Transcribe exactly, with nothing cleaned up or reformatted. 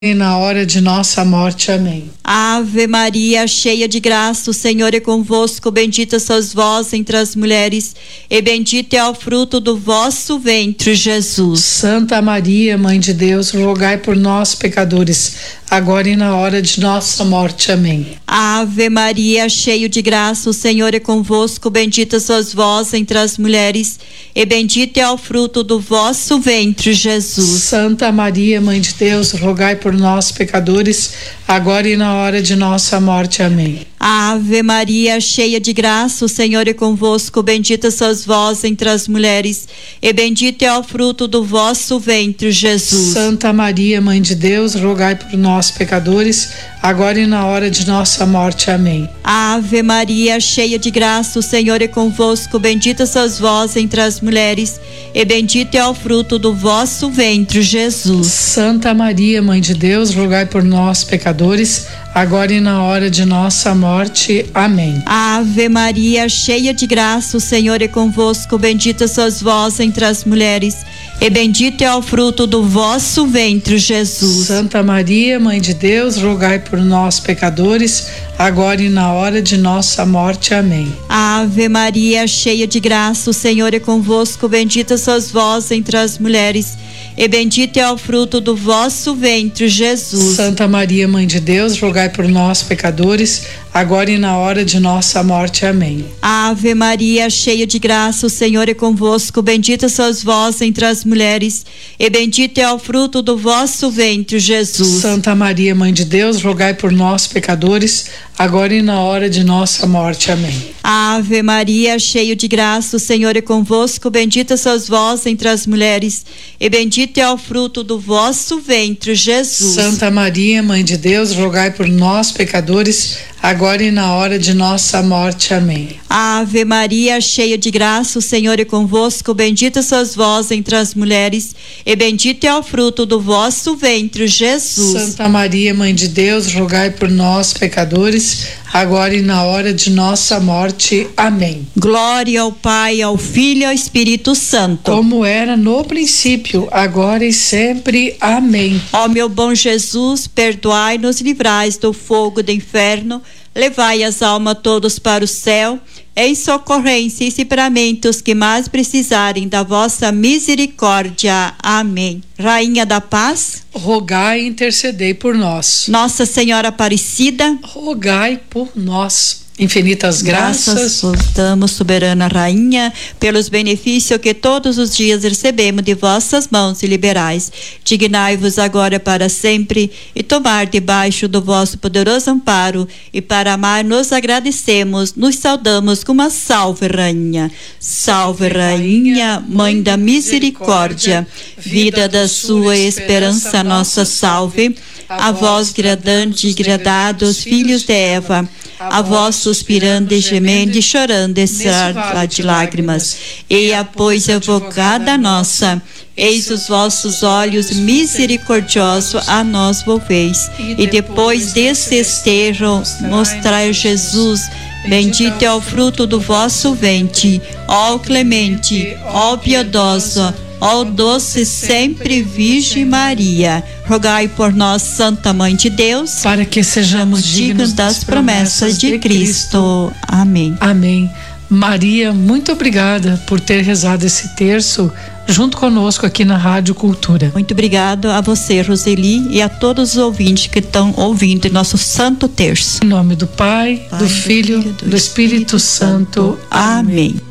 e na hora de nossa morte. Amém. Ave Maria, cheia de graça, o Senhor é convosco, bendita sois vós entre as mulheres, e bendito é o fruto do vosso ventre, Jesus. Santa Maria, Mãe de Deus, rogai por nós, pecadores, agora e na hora de nossa morte. Amém. Ave Maria, cheia de graça, o Senhor é convosco, bendita sois vós entre as mulheres, e bendito é o fruto do vosso ventre, Jesus. Santa Maria, Mãe de Deus, rogai por nós, pecadores, agora e na hora de nossa morte. Amém. Ave Maria, cheia de graça, o Senhor é convosco, bendita sois vós entre as mulheres, e bendito é o fruto do vosso ventre, Jesus. Santa Maria, Mãe de Deus, rogai por nós, pecadores, agora e na hora de nossa morte. Amém. Ave Maria, cheia de graça, o Senhor é convosco, bendita sois vós entre as mulheres, e bendito é o fruto do vosso ventre, Jesus. Santa Maria, Mãe de Deus, rogai por nós, pecadores, agora e na hora de nossa morte. Amém. Ave Maria, cheia de graça, o Senhor é convosco, bendita sois vós entre as mulheres, e bendito é o fruto do vosso ventre, Jesus. Santa Maria, Mãe de Deus, rogai por nós, pecadores, agora e na hora de nossa morte. Amém. Ave Maria, cheia de graça, o Senhor é convosco, bendita sois vós entre as mulheres, e bendito é o fruto do vosso ventre, Jesus. Santa Maria, Mãe de Deus, rogai por nós, pecadores, agora e na hora de nossa morte. Amém. Ave Maria, cheia de graça, o Senhor é convosco, bendita sois vós entre as mulheres, e bendito é o fruto do vosso ventre, Jesus. Santa Maria, Mãe de Deus, rogai por nós, pecadores, agora e na hora de nossa morte. Amém. Ave Maria, cheia de graça, o Senhor é convosco, bendita sois vós entre as mulheres, e bendito é o fruto do vosso ventre, Jesus. Santa Maria, Mãe de Deus, rogai por nós, pecadores, agora e na hora de nossa morte. Amém. Ave Maria, cheia de graça, o Senhor é convosco, bendita sois vós entre as mulheres, e bendito é o fruto do vosso ventre, Jesus. Santa Maria, Mãe de Deus, rogai por nós, pecadores, agora e na hora de nossa morte. Amém. Glória ao Pai, ao Filho e ao Espírito Santo, como era no princípio, agora e sempre. Amém. Ó meu bom Jesus, perdoai-nos, livrai-nos do fogo do inferno, levai as almas todas para o céu, em socorrência e livramento os que mais precisarem da vossa misericórdia. Amém. Rainha da Paz, rogai e intercedei por nós. Nossa Senhora Aparecida, rogai por nós. Infinitas graças, graças vos damos, soberana Rainha, pelos benefícios que todos os dias recebemos de vossas mãos e liberais. Dignai-vos agora para sempre e tomar debaixo do vosso poderoso amparo, e para amar nos agradecemos, nos saudamos com uma salve, Rainha. Salve, Rainha, Mãe da Misericórdia, vida da sua esperança, nossa salve. A vós, gradante e gradados, filhos de Eva, a vós suspirando e gemendo e chorando esse ar de lágrimas, e a pois evocada nossa, eis os vossos olhos misericordiosos a nós volveis, e depois desse esterro mostrai Jesus, bendito é o fruto do vosso ventre, ó clemente, ó piedosa, ó doce sempre Virgem Maria, rogai por nós, Santa Mãe de Deus, para que sejamos dignos das promessas de Cristo. Amém. Amém. Maria, muito obrigada por ter rezado esse terço junto conosco aqui na Rádio Cultura. Muito obrigado a você, Roseli, e a todos os ouvintes que estão ouvindo nosso Santo Terço. Em nome do Pai, Pai do Filho, do, do Espírito, Espírito Santo. Santo. Amém.